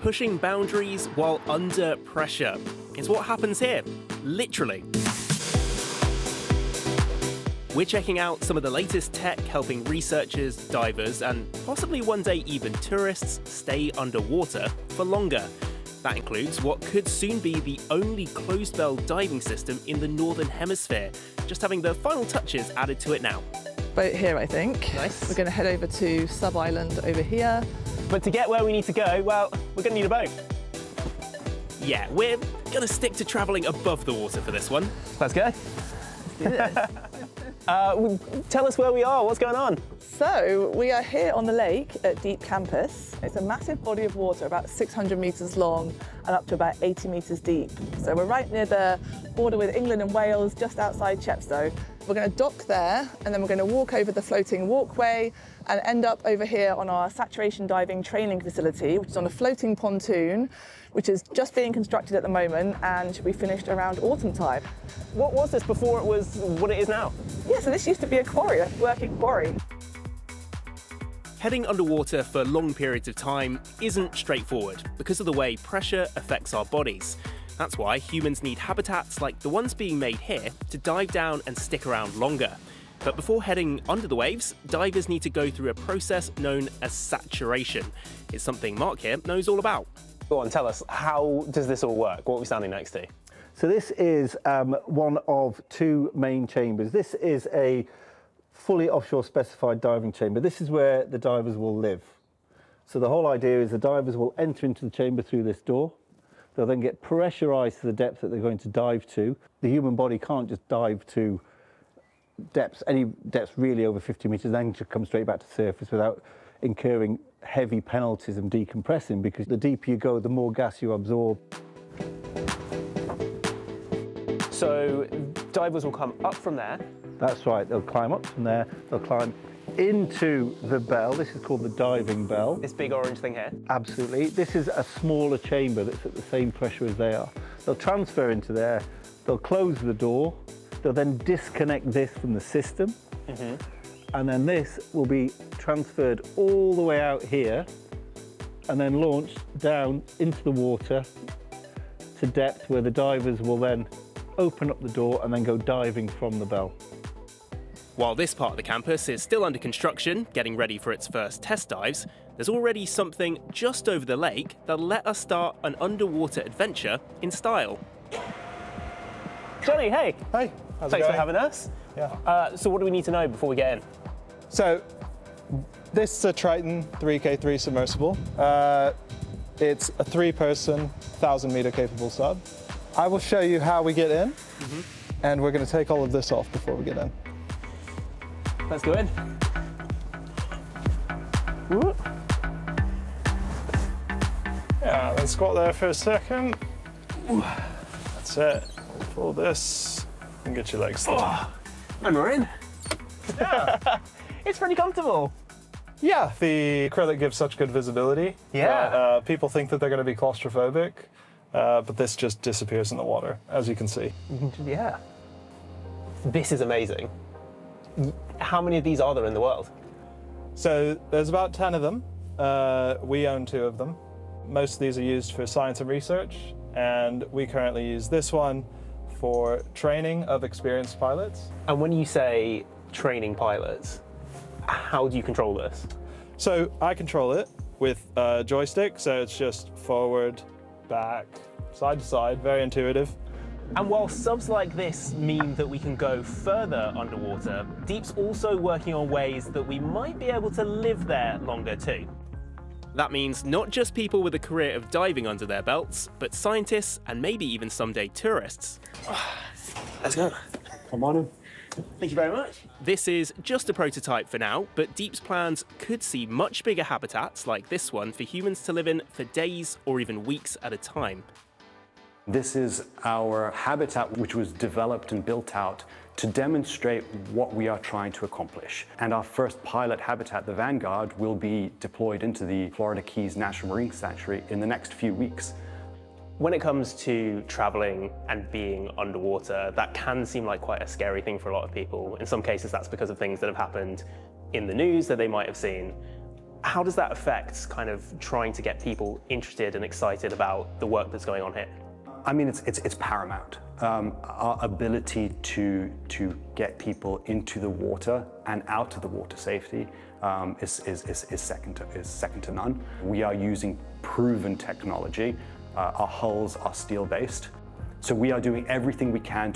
pushing boundaries while under pressure. It's what happens here, literally. We're checking out some of the latest tech helping researchers, divers, and possibly one day even tourists stay underwater for longer. That includes what could soon be the only closed-bell diving system in the Northern Hemisphere, just having the final touches added to it now. Boat here, I think. Nice. We're going to head over to Sub Island over here. But to get where we need to go, well, we're going to need a boat. Yeah, we're going to stick to travelling above the water for this one. Let's go. Tell us where we are, what's going on? So we are here on the lake at Deep Campus. It's a massive body of water, about 600 metres long and up to about 80 metres deep. So we're right near the border with England and Wales, just outside Chepstow. We're going to dock there and then we're going to walk over the floating walkway and end up over here on our saturation diving training facility, which is on a floating pontoon, which is just being constructed at the moment and should be finished around autumn time. What was this before it was what it is now? Yeah, so this used to be a quarry, a working quarry. Heading underwater for long periods of time isn't straightforward because of the way pressure affects our bodies. That's why humans need habitats like the ones being made here to dive down and stick around longer. But before heading under the waves, divers need to go through a process known as saturation. It's something Mark here knows all about. Go on, tell us, how does this all work? What are we standing next to? So this is one of two main chambers. This is a fully offshore specified diving chamber. This is where the divers will live. So the whole idea is the divers will enter into the chamber through this door. They'll then get pressurized to the depth that they're going to dive to. The human body can't just dive to depths, any depths really over 50 meters, then to come straight back to surface without incurring heavy penalties and decompressing, because the deeper you go, the more gas you absorb. So divers will come up from there. That's right, they'll climb up from there, they'll climb into the bell. This is called the diving bell. This big orange thing here? Absolutely. This is a smaller chamber that's at the same pressure as they are. They'll transfer into there, they'll close the door, they'll then disconnect this from the system, and then this will be transferred all the way out here and then launched down into the water to depth where the divers will then open up the door and then go diving from the bell. While this part of the campus is still under construction, getting ready for its first test dives, there's already something just over the lake that'll let us start an underwater adventure in style. Johnny, hey! Hey, how's it Thanks going? for having us. Yeah. So what do we need to know before we get in? So, this is a Triton 3K3 submersible. It's a 3-person, 1,000-meter capable sub. I will show you how we get in, and we're going to take all of this off before we get in. Let's go in. Woo. Yeah, let's squat there for a second. That's it. Pull this and get your legs still. And we're in. Yeah. It's pretty comfortable. Yeah, the acrylic gives such good visibility. Yeah. That, people think that they're going to be claustrophobic, but this just disappears in the water, as you can see. Yeah. This is amazing. How many of these are there in the world? So there's about 10 of them. We own 2 of them. Most of these are used for science and research, and we currently use this one for training of experienced pilots. And when you say training pilots, how do you control this? So I control it with a joystick, so it's just forward, back, side to side, very intuitive. And while subs like this mean that we can go further underwater, Deep's also working on ways that we might be able to live there longer too. That means not just people with a career of diving under their belts, but scientists and maybe even someday tourists. Let's go. Come on in. Thank you very much. This is just a prototype for now, but Deep's plans could see much bigger habitats like this one for humans to live in for days or even weeks at a time. This is our habitat, which was developed and built out to demonstrate what we are trying to accomplish. And our first pilot habitat, the Vanguard, will be deployed into the Florida Keys National Marine Sanctuary in the next few weeks. When it comes to traveling and being underwater, that can seem like quite a scary thing for a lot of people. In some cases, that's because of things that have happened in the news that they might have seen. How does that affect kind of trying to get people interested and excited about the work that's going on here? I mean, it's paramount. Our ability to get people into the water and out of the water safely is second to none. We are using proven technology. Our hulls are steel-based. So we are doing everything we can